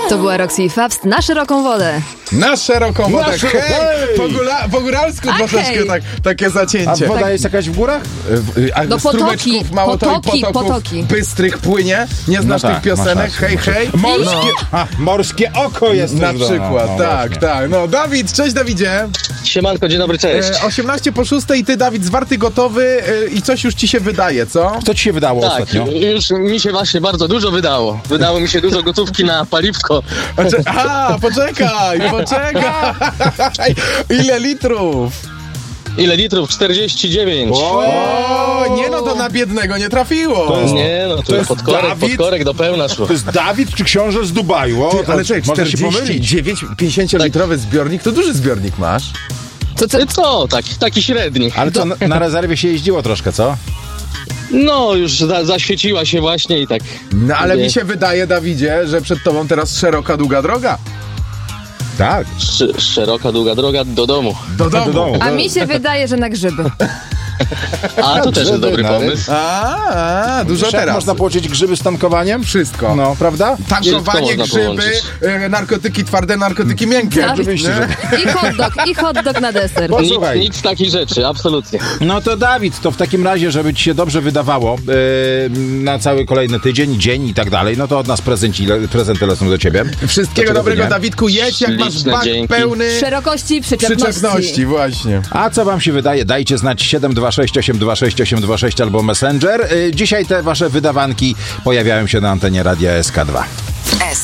To była Roxy i Fabst na szeroką wodę. Na szeroką wodę. Hej! Po góralsku troszeczkę takie zacięcie. A woda jest jakaś w górach? No strumyczków, mało to i potoków bystrych płynie. Nie znasz tych piosenek? Hej, hej. Morskie oko jest. Na przykład, tak. No, Dawid, cześć Dawidzie. Siemanko, dzień dobry, cześć. 18 po 6 i ty, Dawid, zwarty, gotowy i coś już ci się wydaje, co? Co ci się wydało ostatnio? Już mi się właśnie bardzo dużo wydało. Wydało mi się dużo gotówki na paliwko. Poczekaj. Ile litrów? Ile litrów? 49. Nie no, to na biednego nie trafiło. To jest podkorek do pełna szło. To jest Dawid czy książę z Dubaju? Ale czekaj, można się pomylić. 49, 50-litrowy zbiornik, to duży zbiornik masz. Taki średni. Ale co, na rezerwie się jeździło troszkę, co? No, już zaświeciła się właśnie i tak. No ale mi się wydaje, Dawidzie, że przed tobą teraz szeroka, długa droga. Tak. Szeroka, długa droga do domu. Do domu. A mi się wydaje, że na grzyby. A to też jest dobry pomysł. Dużo teraz. Można połączyć grzyby z tankowaniem? Wszystko. No, prawda? Tankowanie, grzyby, narkotyki twarde, narkotyki miękkie. Oczywiście. I hot dog na deser. Nic takich rzeczy, absolutnie. No to Dawid, to w takim razie, żeby ci się dobrze wydawało na cały kolejny tydzień, dzień i tak dalej, no to od nas prezenty lecą do ciebie. Wszystkiego dobrego, Dawidku, jedź jak masz bak pełny szerokości, przyczepności. Właśnie. A co wam się wydaje? Dajcie znać 726 826 826 albo Messenger. Dzisiaj te wasze wydawanki pojawiają się na antenie Radia SK2.